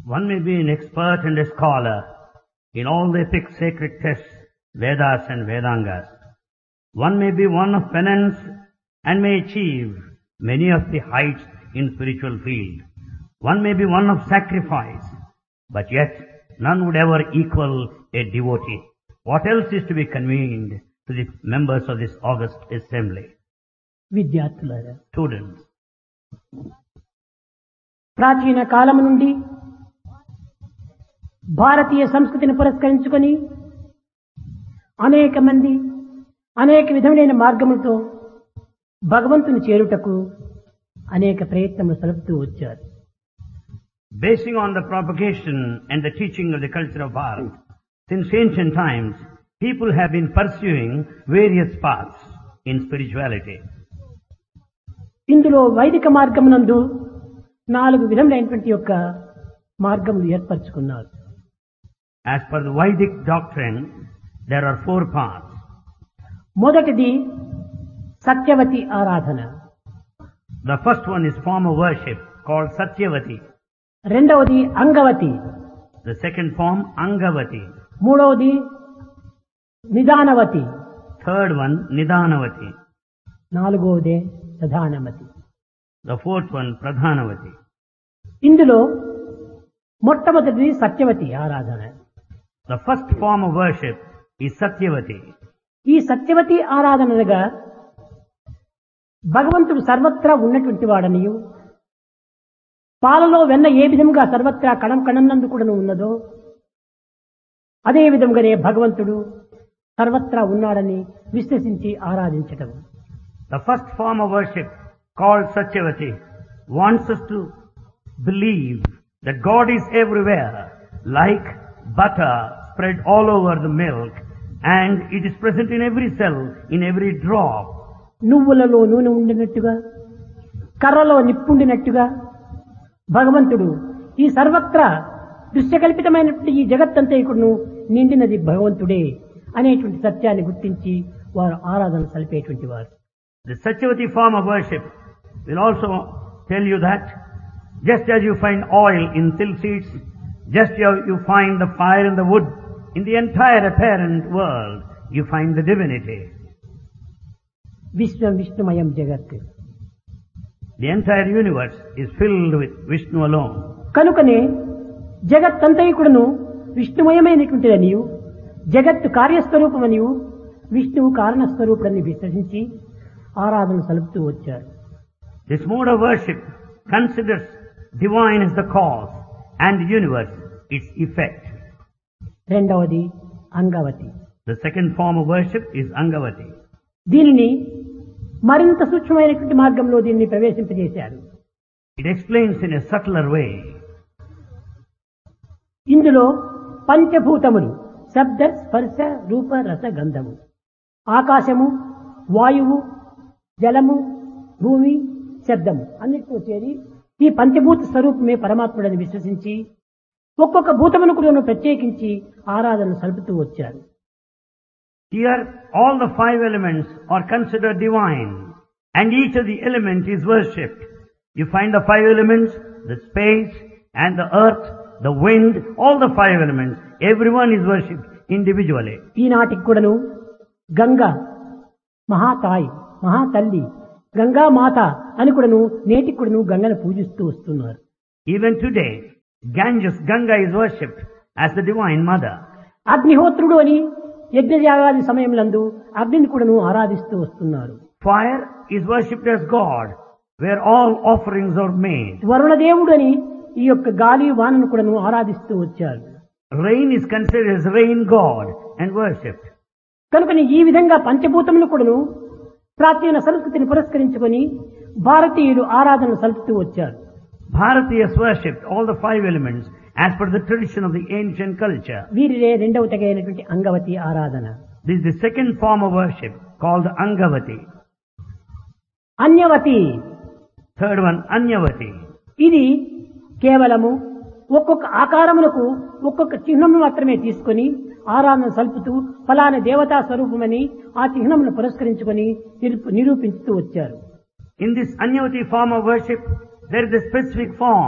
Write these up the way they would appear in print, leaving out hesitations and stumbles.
One may be an expert and a scholar in all the epic sacred texts, Vedas and Vedangas. One may be one of penance and may achieve many of the heights in spiritual field. One may be one of sacrifice, but yet none would ever equal a devotee. What else is to be convened to the members of this august assembly? విద్యార్థులారా, Students, ప్రాచీన కాలము నుండి భారతీయ సంస్కృతిని పురస్కరించుకొని అనేక మంది అనేక విధమైన మార్గములతో భగవంతుని చేరుటకు అనేక ప్రయత్నములు సలుపుతూ వచ్చారు. basing on the propagation and the teaching of the culture of Bharat, since ancient times, people have been pursuing various paths in spirituality. ఇందులో వైదిక మార్గమునందు 4 విధములైనటువంటి యొక్క మార్గములు ఏర్పరచుకున్నారు. As per the Vedic doctrine, there are 4 paths. మొదటిది సత్యవతి ఆరాధన, The first one is form of worship called Satyavati. రెండవది Angavati, The second form, Angavati. మూడవది నిదానవతి, Third one, Nidanavati. నాలుగవదే ప్రధానమతి. The fourth one, Pradhanavati. ఇందులో మొట్టమొదటిది సత్యవతి ఆరాధన. The first form of worship is Satyavati. ఈ సత్యవతి ఆరాధనగా భగవంతుడు సర్వత్రా ఉన్నటువంటి వాడనియు, పాలలో వెన్న ఏ విధంగా సర్వత్రా కణం కణంనందు కూడా ఉన్నదో అదే విధంగానే భగవంతుడు సర్వత్రా ఉన్నాడని విశ్వసించి ఆరాధించటం. The first form of worship called Satyavati wants us to believe that God is everywhere, like butter spread all over the milk, and it is present in every cell, in every drop. నువ్వులలో నూనె ఉండినట్టుగా, కర్రలో నిప్పుండినట్టుగా భగవంతుడు ఈ సర్వత్రా దృశ్యకల్పితమైనటువంటి ఈ జగత్తంతా ఇక్కడను నిండినది భగవంతుడే అనేటువంటి సత్యాన్ని గుర్తించి వారు ఆరాధన సలిపేటువంటి వారు. The Satyavati form of worship will also tell you that just as you find oil in till seeds, just as you find the fire in the wood, in the entire apparent world, you find the divinity. విశ్వం విష్ణుమయం జగత్. The entire universe is filled with Vishnu alone. కనుకనే జగత్తంతైకుడును విష్ణుమయమైనటువంటిదనియు, జగత్తు కార్యస్వరూపమనియు, విష్ణువు కారణస్వరూపుడని విశ్వసించి ఆరాధన సలుపుతూ వచ్చారు. This mode of worship considers divine as the cause and the universe its effect. రెండవది Angavati. The second form of worship is Angavati. దీనిని మరింత సూక్ష్మమైనటువంటి మార్గంలో దీన్ని ప్రవేశింపజేశారు. It explains in a subtler way. ఇందులో పంచభూతములు శబ్ద స్పర్శ రూప రస గంధము, ఆకాశము, వాయువు, జలము, భూమి, శబ్దము అన్నిటితో చేరి ఈ పంచభూత స్వరూపమే పరమాత్ముడని విశ్వసించి ఒక్కొక్క భూతమును కూడా ప్రత్యేకించి ఆరాధన సలుపుతూ వచ్చారు. Here all the 5 elements are considered divine and each of the element is worshipped. You find the 5 elements, the space and the earth, the wind, all the 5 elements, everyone is worshipped individually. ఈనాటికి కూడాను గంగా మహాతాయి, మహాతల్లి, గంగా మాత అని కూడాను నేటికి కూడాను గంగను పూజిస్తూ వస్తున్నారు. Even today, Ganges, Ganga is worshipped as the divine mother. అగ్నిహోత్రుడు అని యజ్ఞయాగాది సమయంలందు అగ్నిని కూడాను ఆరాధిస్తూ వస్తున్నారు. Fire is worshipped as God, where all offerings are made. వరుణదేవుడు అని ఈ యొక్క గాలి వానను కూడాను ఆరాధిస్తూ వచ్చారు. Rain is considered as rain god and worshipped. కనుకని ఈ విధంగా పంచభూతములు కూడాను ప్రాచీన సంస్కృతిని పురస్కరించుకొని భారతీయులు ఆరాధన సలుపుతూ వచ్చారు. Bharatiyas worshipped all the 5 elements as per the tradition of the ancient culture. వీరిదే రెండవ తెగైనటువంటి అంగవతి ఆరాధన. This is the second form of worship called Angavati. అన్యవతి, Third one, Anyavati. ఇది కేవలము ఒక్కొక్క ఆకారములకు ఒక్కొక్క చిహ్నము మాత్రమే తీసుకొని ఆరాధన సల్పుతూ ఫలానా దేవతా స్వరూపమని ఆ చిహ్నమును పురస్కరించుకొని నిరూపిస్తూ వచ్చారు. In this Anyavati form of worship, there is a specific form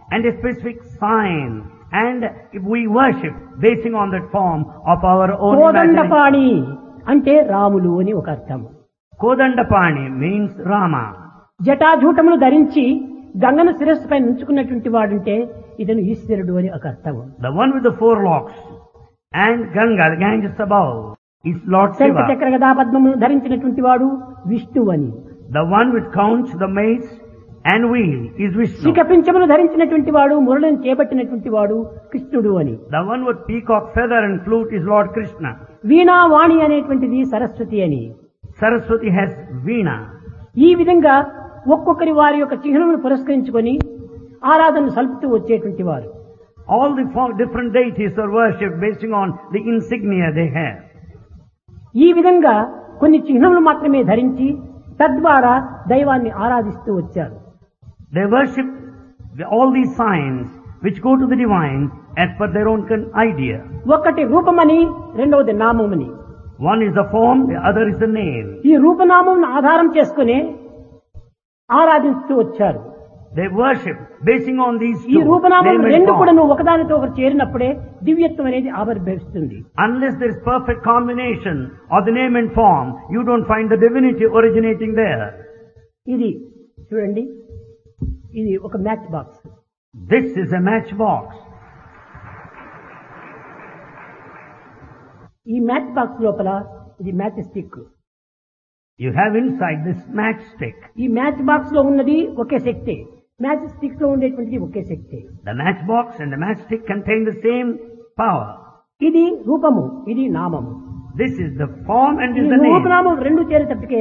and a specific sign. And if we worship basing on that form of our own imagination. Kodandapani అంటే రాములు అని ఒక అర్థం. Kodandapani means Rama. జటాజూటములు ధరించి గంగను శిరస్సుపై ఉంచుకున్నటువంటి వాడుంటే ఇతను ఈశ్వరుడు అని ఒక అర్థం. The one with the four locks and Ganga, the Ganges above, is Lord శంఖ Shiva. చక్ర గదా పద్మములు ధరించినటువంటి వాడు విష్ణువు అని. The one with conch, the mace and wheel is Vishnu. శిఖపించములు ధరించినటువంటి వాడు మురళిని చేపట్టినటువంటి వాడు కృష్ణుడు అని. The one with peacock feather and flute is Lord Krishna. వీణా వాణి అనేటువంటిది సరస్వతి అని. Saraswati has Veena. ఈ విధంగా ఒక్కొక్కరి వారి యొక్క చిహ్నమును పురస్కరించుకొని ఆరాధన సల్పుతూ వచ్చేటువంటి వారు. All the four different deities are worshipped basing on the insignia they have. ఈ విధంగా కొన్ని చిహ్నములు మాత్రమే ధరించి తద్వారా దైవాన్ని ఆరాధిస్తూ వచ్చారు. They worship all these signs which go to the divine as per their own idea. ఒకటి రూపమని, రెండవది నామమని. One is the form, the other is the name. ఈ రూపనామమును ఆధారం చేసుకుని ఆరాధిస్తూ వచ్చారు. They worship basing on these ఈ two, రూపనామం name రెండు and కూడా form. ఒకదానితో ఒకటి చేరినప్పుడే దివ్యత్వం అనేది ఆవిర్భవిస్తుంది. Unless there is perfect combination of the name and form, you don't find the divinity originating there. ఇది చూడండి, ఇది ఒక match box. This is a matchbox. ఈ మ్యాచ్ బాక్స్ లోపల ఇది match stick. You have inside this matchstick. ఈ match box లో ఉన్నది ఒకే శక్తి, మ్యాచ్ స్టిక్ లో ఉండేటువంటిది ఒకే శక్తి. The matchbox and the matchstick contain the same power. ఇది రూపము, ఇది నామము. This is the form and ఈ is the name. రూపనామం రెండు చేరేటప్పటికే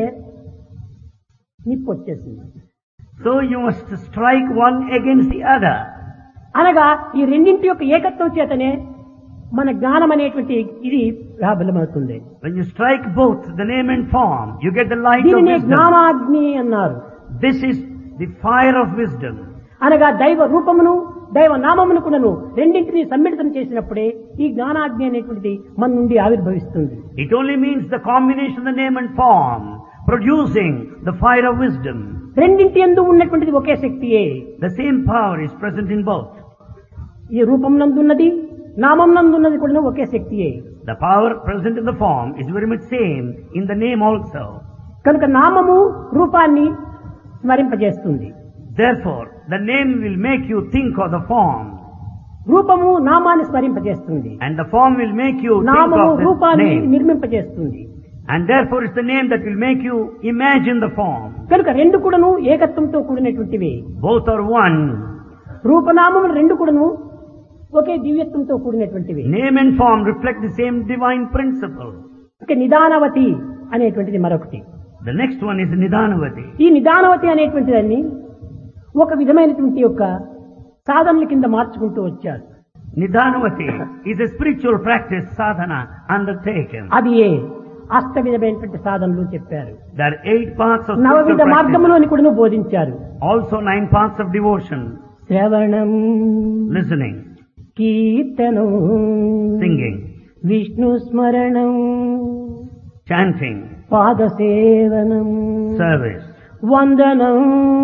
నిప్పు వచ్చేసింది. So you must strike one against the other. అనగా ఈ రెండింటి యొక్క ఏకత్వం చేతనే మన జ్ఞానం అనేటువంటి ఇది ప్రాబలమవుతుంది. When you strike both the name and form, you get the light of దీనినే wisdom. జ్ఞానాగ్ని అన్నారు. This is the fire of wisdom. అనగా దైవ రూపమును దైవ నామమును కూడాను రెండింటినీ సమ్మిళితం చేసినప్పుడే ఈ జ్ఞానాగ్ని అనేటువంటిది మన నుండి ఆవిర్భవిస్తుంది. It only means the combination of the name and form, producing the fire of wisdom. రెండింటి యందు ఉన్నటువంటిది ఒకే శక్తియే. The same power is present in both. ఈ రూపం నందున్నది నామం నందున్నది కూడా ఒకే శక్తియే. The power present in the form is very much same in the name also. కనుక నామము రూపాన్ని స్మరింపజేస్తుంది. Therefore, the name will make you think of the form, రూపము నామాన్ని స్మరింపజేస్తుంది. and the form will make you think నామము of the రూపాన్ని name. నిర్మింపజేస్తుంది. And therefore it's the name that will make you imagine the form. కనుక రెండు కూడాను ఏకత్వంతో కూడినటువంటివి. Both are one. రూపనామములు రెండు కూడాను ఒకే దివ్యత్వంతో కూడినటువంటివి. Name and form reflect the same divine principle. ఇక నిదానవతి అనేటువంటిది మరొకటి. The next one is Nidanavati. ఈ నిదానవతి అనేటువంటి దాన్ని ఒక విధమైనటువంటి యొక్క సాధనల కింద మార్చుకుంటూ వచ్చారు. Nidanavati is a spiritual practice sadhana undertaken. అది అష్ట విధమైనటువంటి సాధనలు చెప్పారు. There are 8 paths of నవవిధ spiritual practice. మార్గములోని కూడా బోధించారు. Also 9 paths of devotion. శ్రవణం, Listening, కీర్తనం, singing, విష్ణు స్మరణం, chanting, పాదసేవనం, service, వందనం,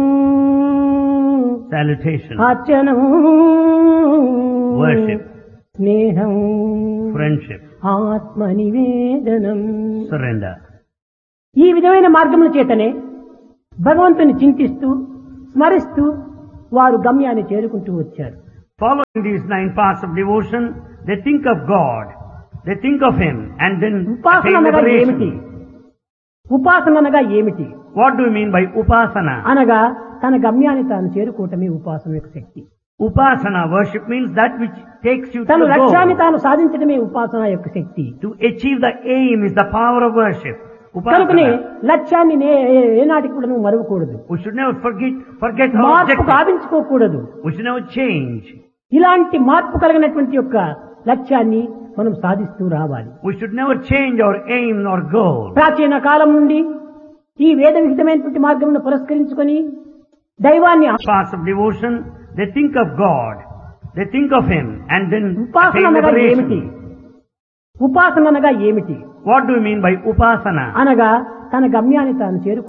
salutation, అర్చనం, worship, స్నేహం, friendship, ఆత్మ నివేదనం. surrender. ఈ విధమైన మార్గముల చేతనే భగవంతుని చింతిస్తూ స్మరిస్తూ వారు గమ్యాన్ని చేరుకుంటూ వచ్చారు. Following these 9 paths of devotion, they think of God, they think of Him, and then ఉపాసన attain అనగా ఏమిటి? liberation. ఉపాసన అనగా ఏమిటి? What do you mean by upasana? అనగా తన గమ్యాన్ని తాను చేరుకోవటమే ఉపాసన యొక్క శక్తి. Upasana worship means that which takes you to తన the లక్ష్యాన్ని goal. తాను సాధించడమే ఉపాసన యొక్క శక్తి. To achieve the aim is the power of worship. కనుకనే Upasana. లక్ష్యాన్ని ఏనాటికి కూడా నువ్వు మరవకూడదు. We should never forget our మార్పు objective. కావించుకోకూడదు. We should never change. ఇలాంటి మార్పు కలిగినటువంటి యొక్క లక్ష్యాన్ని మనం సాధిస్తూ రావాలి. We should never change our aim or goal. ప్రాచీన కాలం నుండి ఈ వేద విహితమైనటువంటి మార్గమును పురస్కరించుకొని దైవాన్ని Paths of devotion, they think of God, they think of Him, and then ఉపాసన attain అనగా ఏమిటి? liberation. ఉపాసన అనగా ఏమిటి? What do you mean by upasana? అనగా తన గమ్యాన్ని తాను చేరుకు